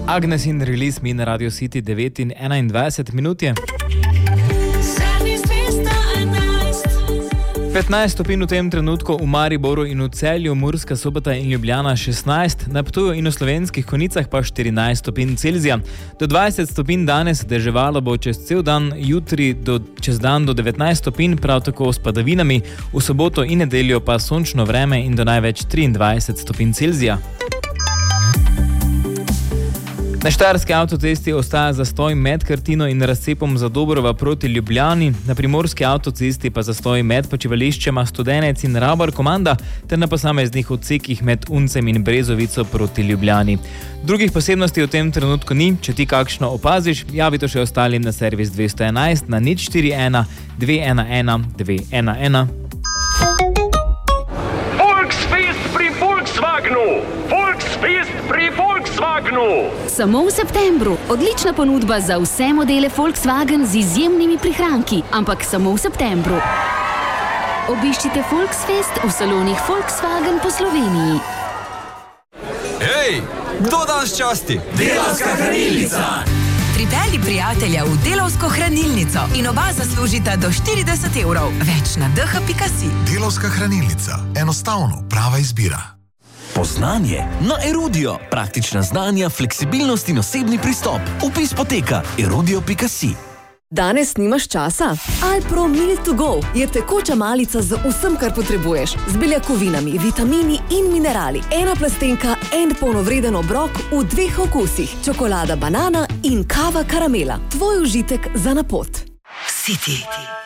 Agnes in Release Me na Radio City 9 in 21 minut je. 15 stopinj v tem trenutku v Mariboru in v Celju, Murska Sobota in Ljubljana 16, na Ptuju in v Slovenskih Konjicah pa 14 stopinj Celzija. Do 20 stopinj danes, deževalo bo čez cel dan, jutri čez dan do 19 stopinj, prav tako s padavinami, v soboto in nedeljo pa sončno vreme in do največ 23 stopinj Celzija. Na Štajerski avtocesti ostaja zastoj med Krtino in razcepom Zadobrova proti Ljubljani, na Primorski avtocesti pa zastoj med počivališčema Studenec in Ravbar Komanda ter na posameznih odsekih med Uncem in Brezovico proti Ljubljani. Drugih posebnosti v tem trenutku ni, če ti kakšno opaziš, javi to še ostalim na servis 211 na 041 211 211. Volksfest pri Volkswagenu! Volksfest pri Volkswagenu! Samo v septembru. Odlična ponudba za vse modele Volkswagen z izjemnimi prihranki, ampak samo v septembru. Obiščite Volksfest v salonih Volkswagen po Sloveniji. Hej, kdo danes časti? Delavska hranilnica! Pripelji prijatelja v Delavsko hranilnico in oba zaslužita do 40 evrov. Več na dh.si. Delavska hranilnica. Enostavno prava izbira. Poznanje na Erudio. Praktična znanja, fleksibilnost in osebni pristop. Vpis poteka erudio.si. Danes nimaš časa? Alpro Meal to Go je tekoča malica z vsem, kar potrebuješ. Z beljakovinami, vitamini in minerali. Ena plastenka, en polnovreden obrok v 2 okusih. Čokolada banana in kava karamela. Tvoj užitek za na pot. City.